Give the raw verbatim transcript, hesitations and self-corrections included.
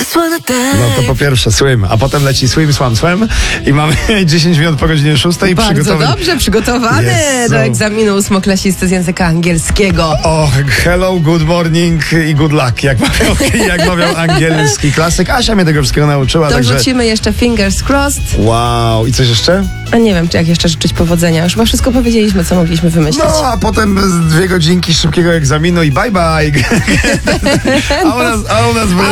No to po pierwsze swim, a potem leci swim, swam, swim i mamy dziesięć minut po godzinie szóstej. Bardzo przygotowy... dobrze przygotowany Jezu. do egzaminu ósmoklasisty z języka angielskiego. O, hello, good morning i good luck, jak mawiał, jak mawiał angielski klasyk. Asia mnie tego wszystkiego nauczyła, To także... wrzucimy jeszcze fingers crossed. Wow, i coś jeszcze? A nie wiem, czy jak jeszcze życzyć powodzenia. Już chyba wszystko powiedzieliśmy, co mogliśmy wymyślić. No, a potem dwie godzinki szybkiego egzaminu i bye bye. A u nas, a u nas